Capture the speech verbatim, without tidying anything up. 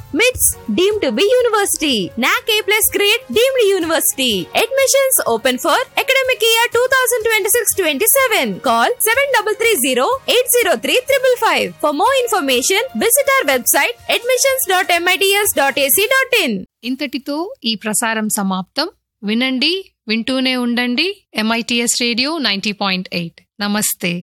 MITS deemed to be university. N A C A plus grade deemed university. Admissions open for academic year twenty twenty-six twenty-seven. Call seven three three zero eight zero three five five five. For more information, visit our website admissions dot mits dot a c dot in. ఇంతటితో ఈ ప్రసారం సమాప్తం. వినండి, వింటూనే ఉండండి. MITS radio ninety point eight. నమస్తే.